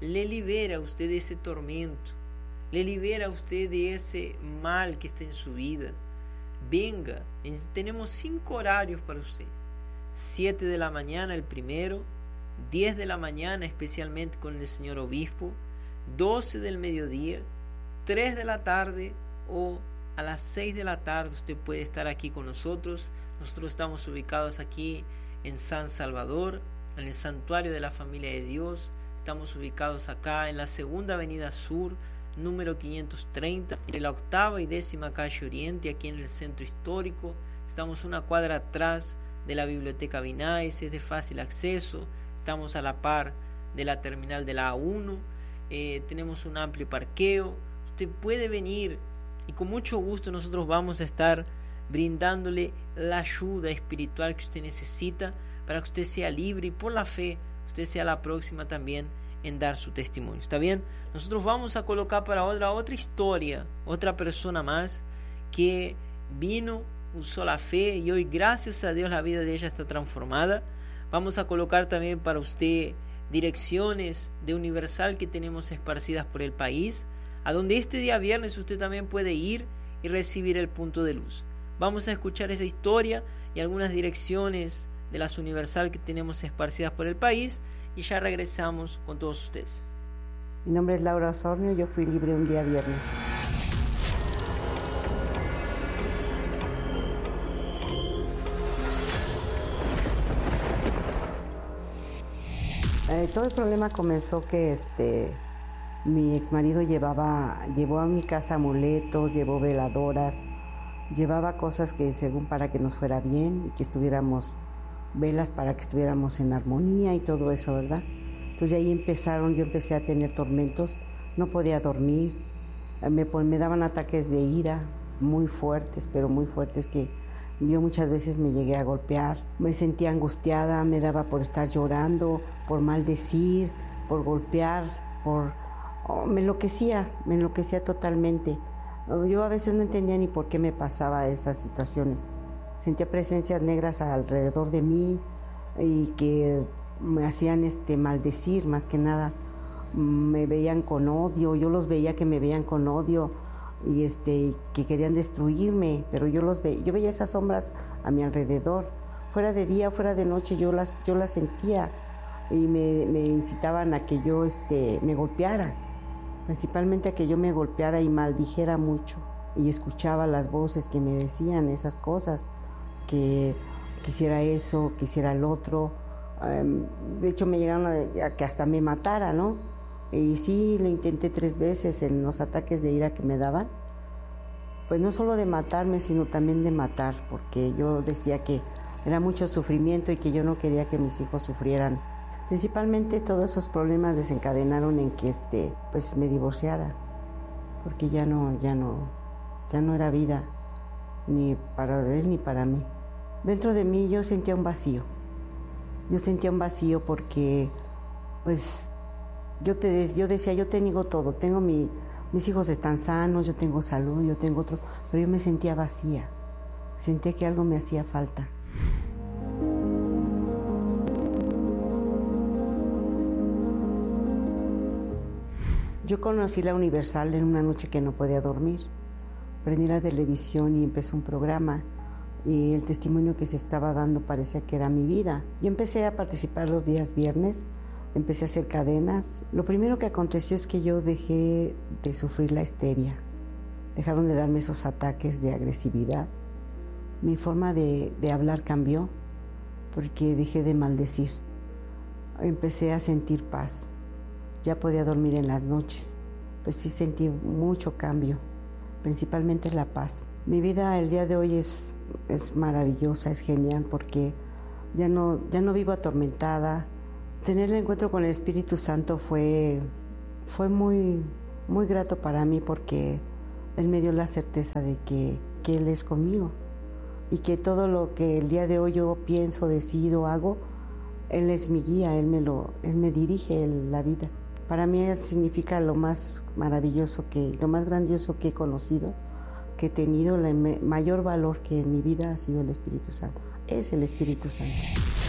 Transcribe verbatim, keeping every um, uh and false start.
le libera a usted de ese tormento, le libera a usted de ese mal que está en su vida. Venga, tenemos cinco horarios para usted. siete de la mañana el primero, diez de la mañana especialmente con el señor obispo, doce del mediodía, tres de la tarde o a las seis de la tarde usted puede estar aquí con nosotros. Nosotros estamos ubicados aquí en San Salvador, en el Santuario de la Familia de Dios. Estamos ubicados acá en la Segunda Avenida Sur, número quinientos treinta, entre la octava y décima calle Oriente, aquí en el centro histórico. Estamos una cuadra atrás de la Biblioteca Binais, es de fácil acceso. Estamos a la par de la terminal de la A uno, eh, tenemos un amplio parqueo. Usted puede venir y con mucho gusto nosotros vamos a estar brindándole la ayuda espiritual que usted necesita para que usted sea libre y por la fe usted sea la próxima también en dar su testimonio. ¿Está bien? Nosotros vamos a colocar para otra, otra historia, otra persona más que vino, usó la fe y hoy gracias a Dios la vida de ella está transformada. Vamos a colocar también para usted direcciones de Universal que tenemos esparcidas por el país, a donde este día viernes usted también puede ir y recibir el punto de luz. Vamos a escuchar esa historia y algunas direcciones de las Universal que tenemos esparcidas por el país y ya regresamos con todos ustedes. Mi nombre es Laura Osornio, yo fui libre un día viernes. Eh, todo el problema comenzó que este, mi exmarido llevaba, llevó a mi casa amuletos, llevó veladoras, llevaba cosas que según para que nos fuera bien y que estuviéramos, velas para que estuviéramos en armonía y todo eso, ¿verdad? Entonces de ahí empezaron, yo empecé a tener tormentos, no podía dormir, me, me daban ataques de ira muy fuertes, pero muy fuertes que yo muchas veces me llegué a golpear, me sentía angustiada, me daba por estar llorando, por maldecir, por golpear, por... Oh, me enloquecía, me enloquecía totalmente. Yo a veces no entendía ni por qué me pasaba esas situaciones. Sentía presencias negras alrededor de mí y que me hacían este, maldecir más que nada. Me veían con odio, yo los veía que me veían con odio y este, que querían destruirme, pero yo los veía, yo veía esas sombras a mi alrededor. Fuera de día, fuera de noche, yo las, yo las sentía y me, me incitaban a que yo este, me golpeara, principalmente a que yo me golpeara y maldijera mucho. Y escuchaba las voces que me decían esas cosas, que quisiera eso, quisiera el otro. Um, de hecho me llegaron a, a que hasta me matara, ¿no? Y sí, lo intenté tres veces en los ataques de ira que me daban. Pues no solo de matarme, sino también de matar, porque yo decía que era mucho sufrimiento y que yo no quería que mis hijos sufrieran. Principalmente todos esos problemas desencadenaron en que este, pues me divorciara, porque ya no, ya no, ya no era vida, ni para él ni para mí. Dentro de mí yo sentía un vacío. Yo sentía un vacío porque, pues, yo, te, yo decía, yo tengo todo, tengo mi, mis hijos están sanos, yo tengo salud, yo tengo otro, pero yo me sentía vacía, sentía que algo me hacía falta. Yo conocí la Universal en una noche que no podía dormir. Prendí la televisión y empezó un programa y el testimonio que se estaba dando parecía que era mi vida. Yo empecé a participar los días viernes, empecé a hacer cadenas. Lo primero que aconteció es que yo dejé de sufrir la histeria. Dejaron de darme esos ataques de agresividad. Mi forma de, de hablar cambió porque dejé de maldecir. Empecé a sentir paz. Ya podía dormir en las noches. Pues sí sentí mucho cambio, principalmente la paz. Mi vida el día de hoy es, es maravillosa, es genial porque ya no, ya no vivo atormentada. Tener el encuentro con el Espíritu Santo fue, fue muy, muy grato para mí porque Él me dio la certeza de que, que Él es conmigo y que todo lo que el día de hoy yo pienso, decido, hago, Él es mi guía, Él me, lo, él me dirige la vida. Para mí significa lo más maravilloso, que, lo más grandioso que he conocido, que he tenido, el mayor valor que en mi vida ha sido el Espíritu Santo. Es el Espíritu Santo.